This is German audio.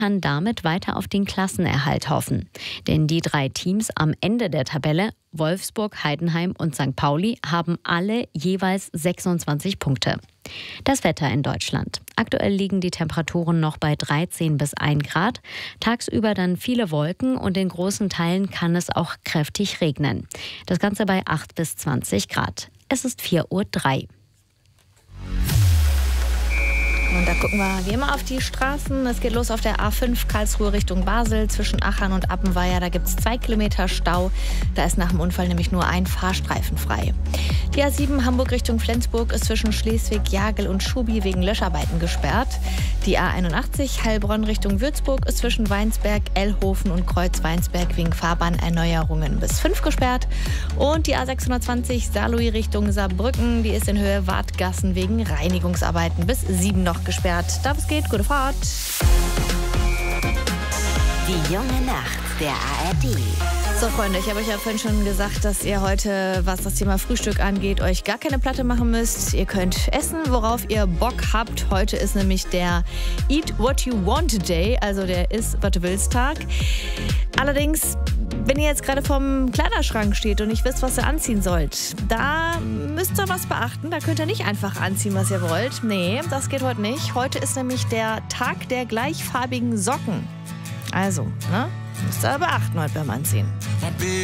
kann damit weiter auf den Klassenerhalt hoffen. Denn die 3 Teams am Ende der Tabelle, Wolfsburg, Heidenheim und St. Pauli, haben alle jeweils 26 Punkte. Das Wetter in Deutschland. Aktuell liegen die Temperaturen noch bei 13 bis 1 Grad. Tagsüber dann viele Wolken und in großen Teilen kann es auch kräftig regnen. Das Ganze bei 8 bis 20 Grad. Es ist 4:03 Uhr. Und da gucken wir wie immer auf die Straßen. Es geht los auf der A5 Karlsruhe Richtung Basel. Zwischen Achern und Appenweier, da gibt es 2 Kilometer Stau. Da ist nach dem Unfall nämlich nur ein Fahrstreifen frei. Die A7 Hamburg Richtung Flensburg ist zwischen Schleswig, Jagel und Schubi wegen Löscharbeiten gesperrt. Die A81 Heilbronn Richtung Würzburg ist zwischen Weinsberg, Ellhofen und Kreuz-Weinsberg wegen Fahrbahnerneuerungen bis 5 gesperrt. Und die A620 Saarlouis Richtung Saarbrücken, die ist in Höhe Wartgassen wegen Reinigungsarbeiten bis 7 noch gesperrt. Darf es geht, gute Fahrt. Die junge Nacht der ARD. So Freunde, ich habe euch ja vorhin schon gesagt, dass ihr heute, was das Thema Frühstück angeht, euch gar keine Platte machen müsst. Ihr könnt essen, worauf ihr Bock habt. Heute ist nämlich der Eat What You Want Day, also der Iss, was du willst Tag. Allerdings, wenn ihr jetzt gerade vorm Kleiderschrank steht und nicht wisst, was ihr anziehen sollt, da müsst ihr was beachten. Da könnt ihr nicht einfach anziehen, was ihr wollt. Nee, das geht heute nicht. Heute ist nämlich der Tag der gleichfarbigen Socken. Also, müsst ihr beachten heute beim Anziehen.